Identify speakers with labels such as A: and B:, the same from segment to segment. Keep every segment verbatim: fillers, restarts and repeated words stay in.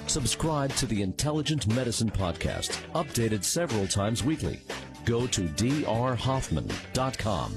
A: Subscribe to the Intelligent Medicine Podcast, updated several times weekly. Go to d r hoffman dot com.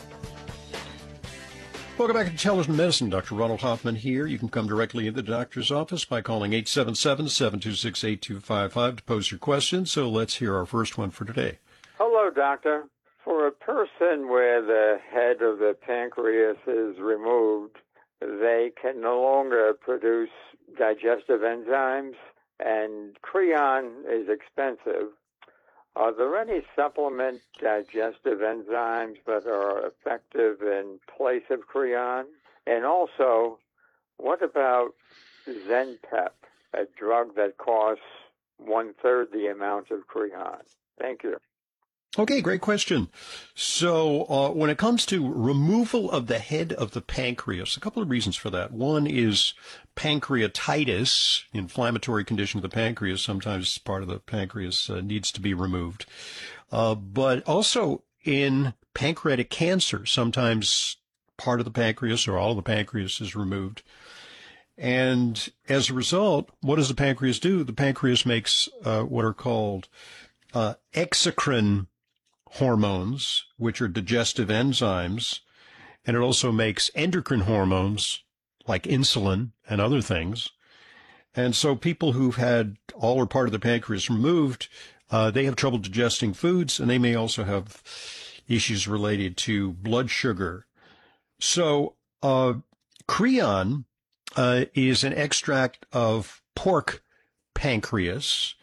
B: Welcome back to Intelligent Medicine. Doctor Ronald Hoffman here. You can come directly into the doctor's office by calling eight seven seven, seven two six, eight two five five to pose your question. So let's hear our first one for today.
C: Hello, doctor. For a person where the head of the pancreas is removed, they can no longer produce digestive enzymes, and Creon is expensive. Are there any supplement digestive enzymes that are effective in place of Creon? And also, what about Zenpep, a drug that costs one-third the amount of Creon? Thank you.
B: Okay, great question. So uh, when it comes to removal of the head of the pancreas, a couple of reasons for that. One is pancreatitis, inflammatory condition of the pancreas. Sometimes part of the pancreas uh, needs to be removed. Uh, but also in pancreatic cancer, sometimes part of the pancreas or all of the pancreas is removed. And as a result, what does the pancreas do? The pancreas makes uh, what are called uh, exocrine hormones, which are digestive enzymes, and it also makes endocrine hormones like insulin and other things. And so people who've had all or part of the pancreas removed, uh, they have trouble digesting foods, and they may also have issues related to blood sugar. So uh Creon uh, is an extract of pork pancreas,